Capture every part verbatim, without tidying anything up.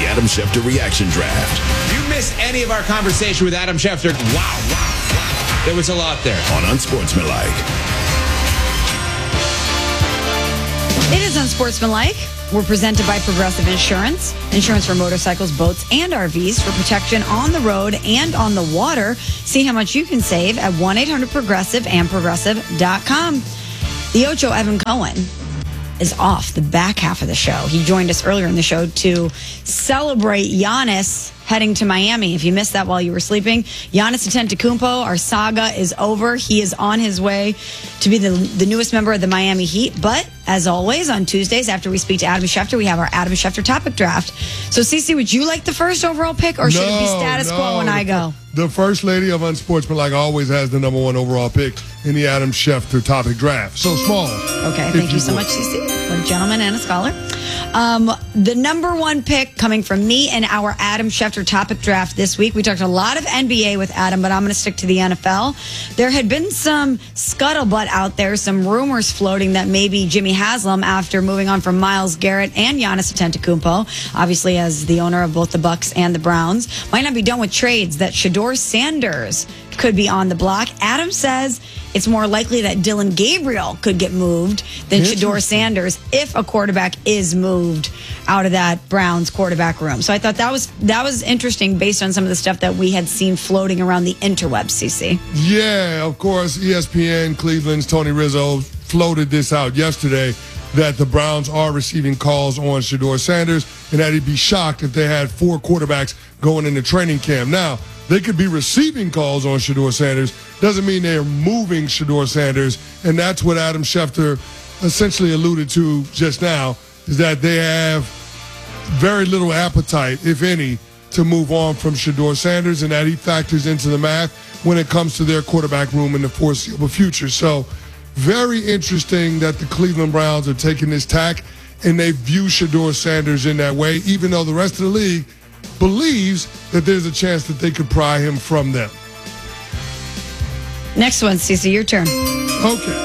Adam Schefter Reaction Draft. If you missed any of our conversation with Adam Schefter, wow, wow, wow. There was a lot there. On Unsportsmanlike. It is Unsportsmanlike. We're presented by Progressive Insurance. Insurance for motorcycles, boats, and R Vs for protection on the road and on the water. See how much you can save at one eight hundred progressive and progressive dot com. The Ocho, Evan Cohen, is off the back half of the show. He joined us earlier in the show to celebrate Giannis heading to Miami. If you missed that while you were sleeping, Giannis Antetokounmpo, our saga is over. He is on his way to be the, the newest member of the Miami Heat. But as always, on Tuesdays after we speak to Adam Schefter, we have our Adam Schefter topic draft. So, Cece, would you like the first overall pick, or should no, it be status no, quo when I go? The first lady of Unsportsmanlike always has the number one overall pick in the Adam Schefter topic draft. So, small. Okay, thank you, you so much, Cece. We're a gentleman and a scholar. Um, the number one pick coming from me and our Adam Schefter topic draft this week. We talked a lot of N B A with Adam, but I'm going to stick to the N F L. There had been some scuttlebutt out there, some rumors floating that maybe Jimmy Haslam, after moving on from Myles Garrett and Giannis Antetokounmpo, obviously as the owner of both the Bucks and the Browns, might not be done with trades, that Shedeur Sanders could be on the block. Adam says it's more likely that Dylan Gabriel could get moved than Shedeur Sanders if a quarterback is moved out of that Browns quarterback room. So I thought that was that was interesting based on some of the stuff that we had seen floating around the interwebs, C C. Yeah, of course, E S P N, Cleveland's Tony Rizzo floated this out yesterday that the Browns are receiving calls on Shedeur Sanders and that he'd be shocked if they had four quarterbacks going into training camp. Now, they could be receiving calls on Shedeur Sanders. Doesn't mean they're moving Shedeur Sanders. And that's what Adam Schefter essentially alluded to just now, is that they have very little appetite, if any, to move on from Shedeur Sanders, and that he factors into the math when it comes to their quarterback room in the foreseeable future. So very interesting that the Cleveland Browns are taking this tack, and they view Shedeur Sanders in that way, even though the rest of the league believes that there's a chance that they could pry him from them. Next one, Cece, your turn. Okay.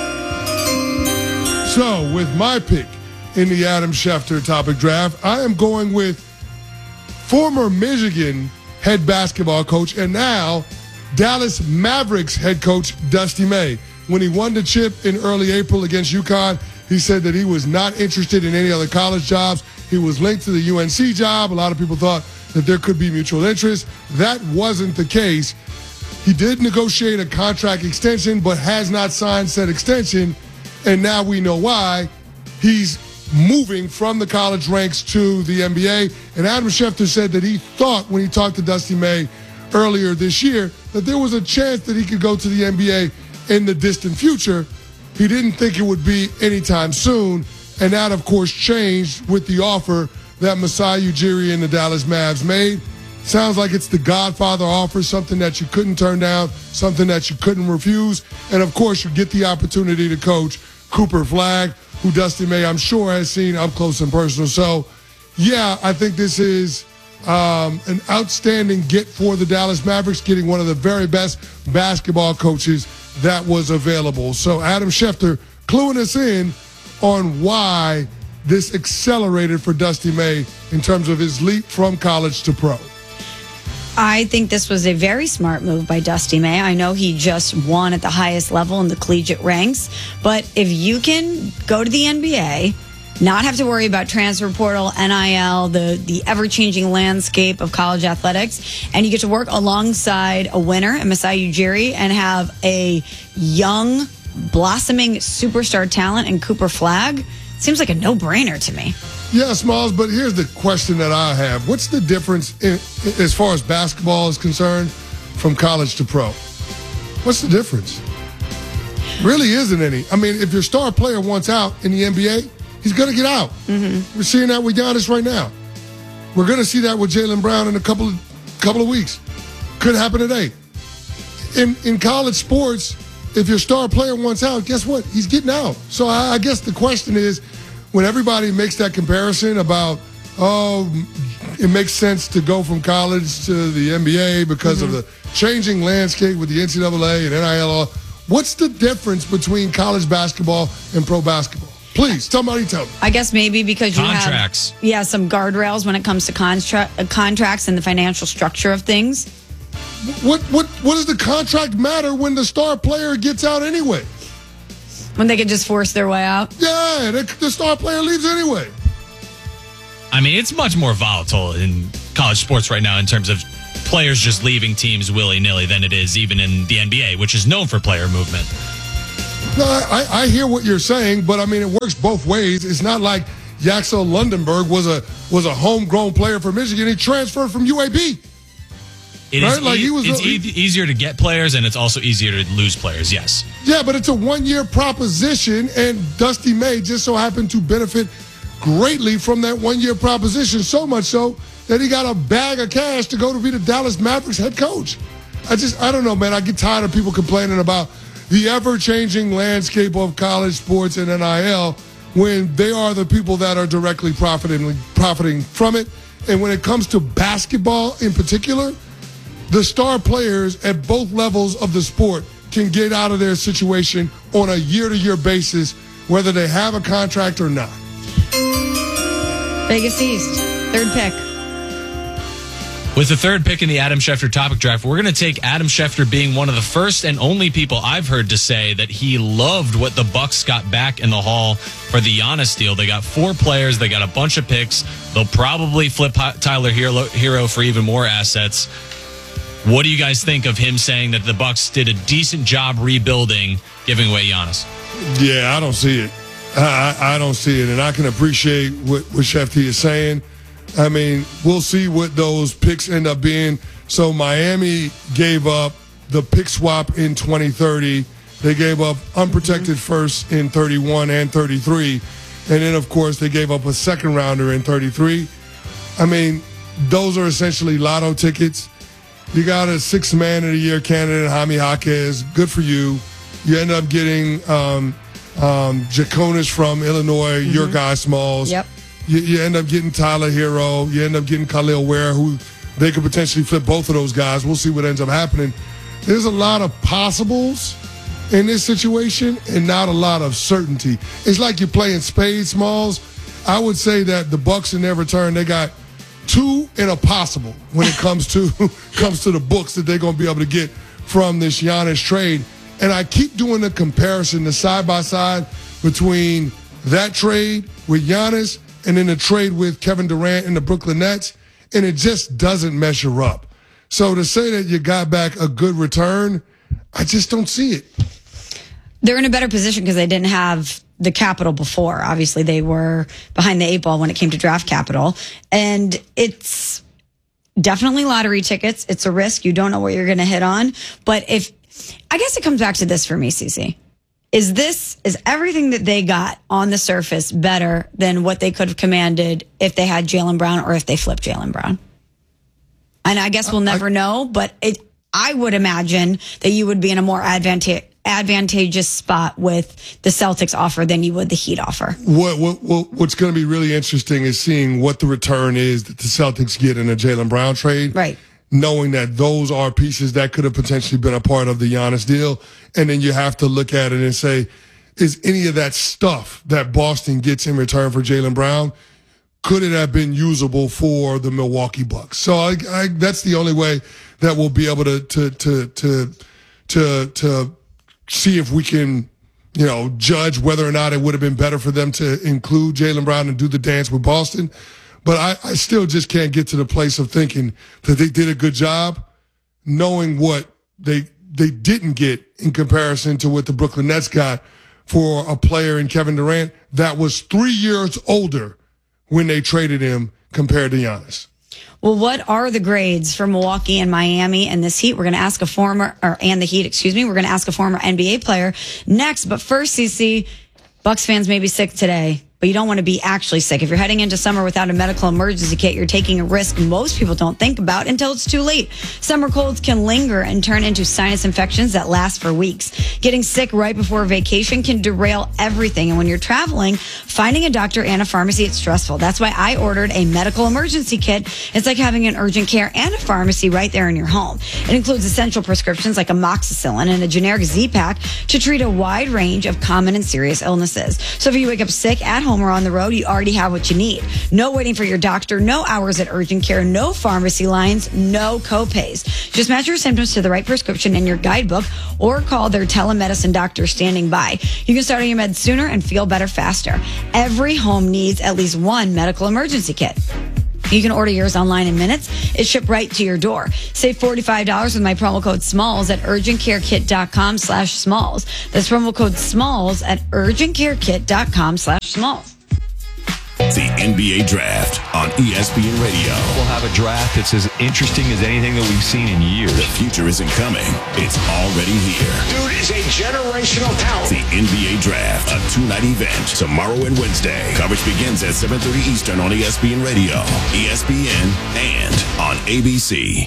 So, with my pick in the Adam Schefter topic draft, I am going with former Michigan head basketball coach and now Dallas Mavericks head coach Dusty May. When he won the chip in early April against UConn, he said that he was not interested in any other college jobs. He was linked to the U N C job. A lot of people thought that there could be mutual interest. That wasn't the case. He did negotiate a contract extension, but has not signed said extension, and now we know why. He's moving from the college ranks to the N B A, and Adam Schefter said that he thought when he talked to Dusty May earlier this year that there was a chance that he could go to the N B A in the distant future. He didn't think it would be anytime soon, and that, of course, changed with the offer that Masai Ujiri and the Dallas Mavs made. Sounds like it's the Godfather offer, something that you couldn't turn down, something that you couldn't refuse. And, of course, you get the opportunity to coach Cooper Flagg, who Dusty May, I'm sure, has seen up close and personal. So, yeah, I think this is um, an outstanding get for the Dallas Mavericks, getting one of the very best basketball coaches that was available. So, Adam Schefter cluing us in on why this accelerated for Dusty May in terms of his leap from college to pro. I think this was a very smart move by Dusty May. I know he just won at the highest level in the collegiate ranks, but if you can go to the N B A, not have to worry about transfer portal, N I L, the, the ever-changing landscape of college athletics, and you get to work alongside a winner, Masai Ujiri, and have a young, blossoming superstar talent in Cooper Flagg, seems like a no-brainer to me. Yeah, Smalls, but here's the question that I have. What's the difference in, as far as basketball is concerned from college to pro? What's the difference? Really isn't any. I mean, if your star player wants out in the N B A, he's going to get out. Mm-hmm. We're seeing that with Giannis right now. We're going to see that with Jaylen Brown in a couple of, couple of weeks. Could happen today. In, in college sports, if your star player wants out, guess what? He's getting out. So I, I guess the question is, when everybody makes that comparison about, oh, it makes sense to go from college to the N B A because mm-hmm. of the changing landscape with the N C double A and N I L, what's the difference between college basketball and pro basketball? Please, somebody tell me. I guess maybe because you Contracts. have yeah, some guardrails when it comes to contra- uh, contracts and the financial structure of things. What what what does the contract matter when the star player gets out anyway? When they could just force their way out. Yeah, the, the star player leaves anyway. I mean, it's much more volatile in college sports right now in terms of players just leaving teams willy-nilly than it is even in the N B A, which is known for player movement. No, I, I hear what you're saying, but I mean, it works both ways. It's not like Yaxel Lundenberg was a was a homegrown player for Michigan. He transferred from U A B. It Right? is Like, e- he was it's a- e- easier to get players, and it's also easier to lose players, yes. Yeah, but it's a one-year proposition, and Dusty May just so happened to benefit greatly from that one-year proposition, so much so that he got a bag of cash to go to be the Dallas Mavericks head coach. I just, I don't know, man. I get tired of people complaining about the ever-changing landscape of college sports and N I L when they are the people that are directly profiting, profiting from it. And when it comes to basketball in particular, the star players at both levels of the sport can get out of their situation on a year-to-year basis, whether they have a contract or not. Vegas East, third pick. With the third pick in the Adam Schefter topic draft, we're going to take Adam Schefter being one of the first and only people I've heard to say that he loved what the Bucks got back in the haul for the Giannis deal. They got four players. They got a bunch of picks. They'll probably flip Tyler Hero, Hero for even more assets. What do you guys think of him saying that the Bucks did a decent job rebuilding, giving away Giannis? Yeah, I don't see it. I, I I don't see it, and I can appreciate what, what Shefty is saying. I mean, we'll see what those picks end up being. So Miami gave up the pick swap in twenty thirty. They gave up unprotected first in thirty-one and thirty-three. And then, of course, they gave up a second rounder in thirty-three. I mean, those are essentially lotto tickets. You got a six man of the year candidate, Jaime Jaquez. Good for you. You end up getting um, um, Jaconis from Illinois, mm-hmm. your guy, Smalls. Yep. You, you end up getting Tyler Hero. You end up getting Khalil Ware, who they could potentially flip both of those guys. We'll see what ends up happening. There's a lot of possibles in this situation and not a lot of certainty. It's like you're playing spades, Smalls. I would say that the Bucks in their return, they got two and a possible when it comes to comes to the books that they're going to be able to get from this Giannis trade. And I keep doing the comparison, the side-by-side between that trade with Giannis and then the trade with Kevin Durant and the Brooklyn Nets, and it just doesn't measure up. So to say that you got back a good return, I just don't see it. They're in a better position because they didn't have the capital before. Obviously, they were behind the eight ball when it came to draft capital. And it's definitely lottery tickets. It's a risk. You don't know what you're going to hit on. But if, I guess it comes back to this for me, Cece. Is this, is everything that they got on the surface better than what they could have commanded if they had Jaylen Brown or if they flipped Jaylen Brown? And I guess we'll never I, know, but it, I would imagine that you would be in a more advantage, advantageous spot with the Celtics offer than you would the Heat offer. What, what, what what's going to be really interesting is seeing what the return is that the Celtics get in a Jaylen Brown trade. Right. Knowing that those are pieces that could have potentially been a part of the Giannis deal. And then you have to look at it and say, is any of that stuff that Boston gets in return for Jaylen Brown, could it have been usable for the Milwaukee Bucks? So I, I, that's the only way that we'll be able to, to, to, to, to, to see if we can, you know, judge whether or not it would have been better for them to include Jaylen Brown and do the dance with Boston. But I, I still just can't get to the place of thinking that they did a good job, knowing what they they didn't get in comparison to what the Brooklyn Nets got for a player in Kevin Durant that was three years older when they traded him compared to Giannis. Well, what are the grades for Milwaukee and Miami and this Heat? We're going to ask a former, or and the Heat, excuse me. We're going to ask a former N B A player next. But first, C C, Bucks fans may be sick today, but you don't want to be actually sick. If you're heading into summer without a medical emergency kit, you're taking a risk most people don't think about until it's too late. Summer colds can linger and turn into sinus infections that last for weeks. Getting sick right before vacation can derail everything. And when you're traveling, finding a doctor and a pharmacy, it's stressful. That's why I ordered a medical emergency kit. It's like having an urgent care and a pharmacy right there in your home. It includes essential prescriptions like amoxicillin and a generic Z-Pack to treat a wide range of common and serious illnesses. So if you wake up sick at home or on the road, you already have what you need. No waiting for your doctor, no hours at urgent care, no pharmacy lines, no co-pays. Just match your symptoms to the right prescription in your guidebook or call their telemedicine doctor standing by. You can start on your meds sooner and feel better faster. Every home needs at least one medical emergency kit. You can order yours online in minutes. It's shipped right to your door. Save forty-five dollars with my promo code SMALLS at urgentcarekit.com slash SMALLS. That's promo code SMALLS at urgentcarekit.com slash SMALLS. The N B A Draft on E S P N Radio. We'll have a draft that's as interesting as anything that we've seen in years. The future isn't coming. It's already here. Dude is a generational talent. The N B A Draft, a two-night event, tomorrow and Wednesday. Coverage begins at seven thirty Eastern on E S P N Radio, E S P N, and on A B C.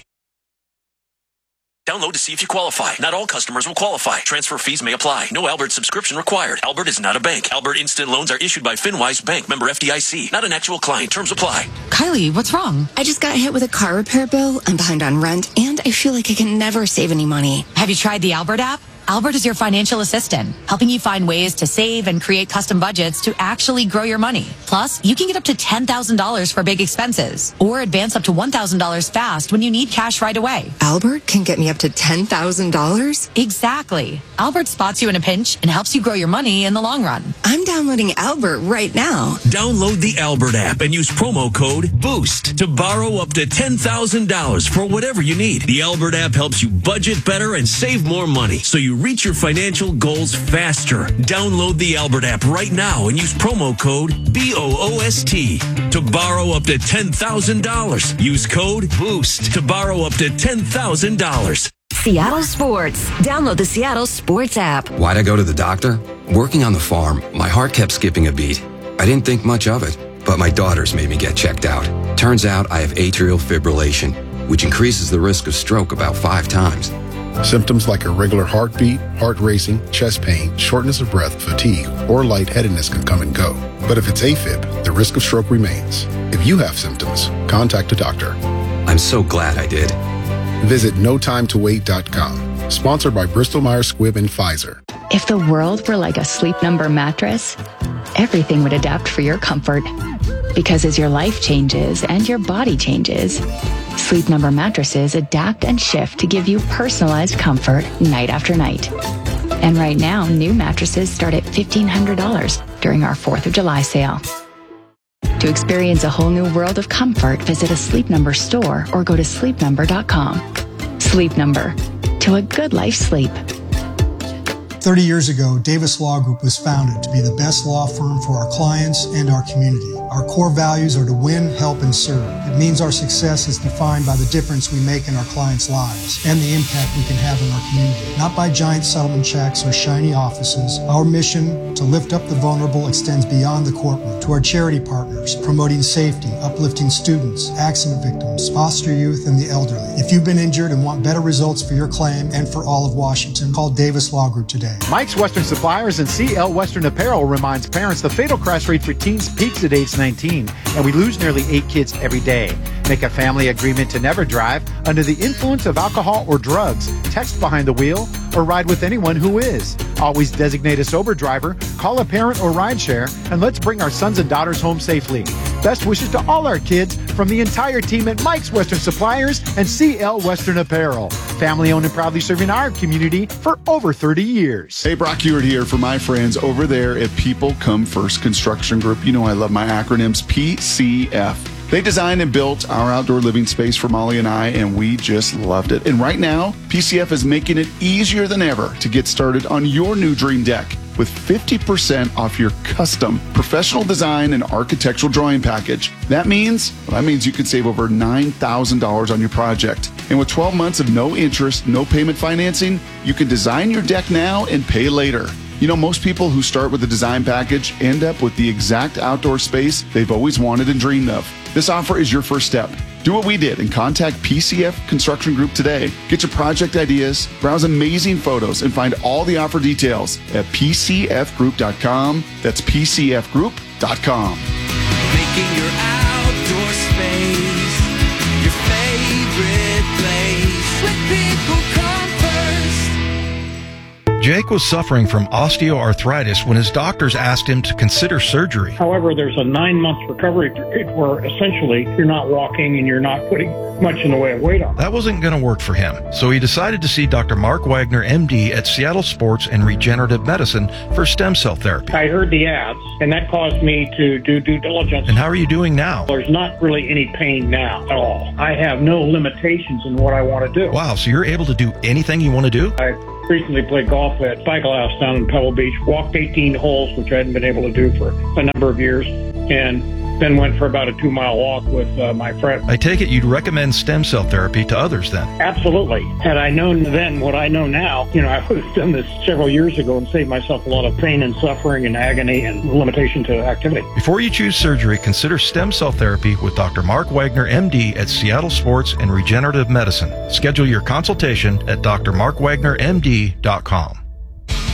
Download to see if you qualify. Not all customers will qualify. Transfer fees may apply. No Albert subscription required. Albert is not a bank. Albert Instant Loans are issued by FinWise Bank, member F D I C. Not an actual client. Terms apply. Kylie, what's wrong? I just got hit with a car repair bill. I'm behind on rent, and I feel like I can never save any money. Have you tried the Albert app? Albert is your financial assistant, helping you find ways to save and create custom budgets to actually grow your money. Plus, you can get up to ten thousand dollars for big expenses or advance up to one thousand dollars fast when you need cash right away. Albert can get me up to ten thousand dollars? Exactly. Albert spots you in a pinch and helps you grow your money in the long run. I'm downloading Albert right now. Download the Albert app and use promo code BOOST to borrow up to ten thousand dollars for whatever you need. The Albert app helps you budget better and save more money, so you reach your financial goals faster. Download the Albert app right now and use promo code B O O S T to borrow up to ten thousand dollars. Use code BOOST to borrow up to ten thousand dollars. Seattle Sports. Download the Seattle Sports app. Why'd I go to the doctor? Working on the farm, my heart kept skipping a beat. I didn't think much of it, but my daughters made me get checked out. Turns out I have atrial fibrillation, which increases the risk of stroke about five times. Symptoms like irregular heartbeat, heart racing, chest pain, shortness of breath, fatigue, or lightheadedness can come and go. But if it's AFib, the risk of stroke remains. If you have symptoms, contact a doctor. I'm so glad I did. Visit no time to wait dot com. Sponsored by Bristol Myers Squibb and Pfizer. If the world were like a Sleep Number mattress, everything would adapt for your comfort. Because as your life changes and your body changes, Sleep Number mattresses adapt and shift to give you personalized comfort night after night. And right now, new mattresses start at fifteen hundred dollars during our fourth of July sale. To experience a whole new world of comfort, visit a Sleep Number store or go to sleep number dot com. Sleep Number. To a good life sleep. thirty years ago, Davis Law Group was founded to be the best law firm for our clients and our community. Our core values are to win, help, and serve. It means our success is defined by the difference we make in our clients' lives and the impact we can have in our community. Not by giant settlement checks or shiny offices. Our mission to lift up the vulnerable extends beyond the courtroom to our charity partners, promoting safety, uplifting students, accident victims, foster youth, and the elderly. If you've been injured and want better results for your claim and for all of Washington, call Davis Law Group today. Mike's Western Suppliers and C L Western Apparel reminds parents the fatal crash rate for teens peaks at age nineteen, and we lose nearly eight kids every day. Make a family agreement to never drive under the influence of alcohol or drugs, text behind the wheel, or ride with anyone who is. Always designate a sober driver, call a parent or rideshare, and let's bring our sons and daughters home safely. Best wishes to all our kids from the entire team at Mike's Western Suppliers and C L Western Apparel. Family owned and proudly serving our community for over thirty years. Hey, Brock Ewart here for my friends over there at People Come First Construction Group. You know I love my acronyms, P C F. They designed and built our outdoor living space for Molly and I, and we just loved it. And right now, P C F is making it easier than ever to get started on your new dream deck with fifty percent off your custom professional design and architectural drawing package. That means, well, that means you could save over nine thousand dollars on your project. And with twelve months of no interest, no payment financing, you can design your deck now and pay later. You know, most people who start with a design package end up with the exact outdoor space they've always wanted and dreamed of. This offer is your first step. Do what we did and contact P C F Construction Group today. Get your project ideas, browse amazing photos, and find all the offer details at p c f group dot com. That's p c f group dot com. Making your outdoor space your favorite place. Let people come first. Jake was suffering from osteoarthritis when his doctors asked him to consider surgery. However, there's a nine-month recovery period where essentially you're not walking and you're not putting much in the way of weight on. That wasn't going to work for him, so he decided to see Doctor Mark Wagner, M D, at Seattle Sports and Regenerative Medicine for stem cell therapy. I heard the ads, and that caused me to do due diligence. And how are you doing now? There's not really any pain now at all. I have no limitations in what I want to do. Wow, so you're able to do anything you want to do? I recently played golf at Cycle House down in Pebble Beach, walked eighteen holes, which I hadn't been able to do for a number of years, and then went for about a two-mile walk with uh, my friend. I take it you'd recommend stem cell therapy to others then? Absolutely. Had I known then what I know now, you know, I would have done this several years ago and saved myself a lot of pain and suffering and agony and limitation to activity. Before you choose surgery, consider stem cell therapy with Doctor Mark Wagner, M D, at Seattle Sports and Regenerative Medicine. Schedule your consultation at d r mark wagner m d dot com.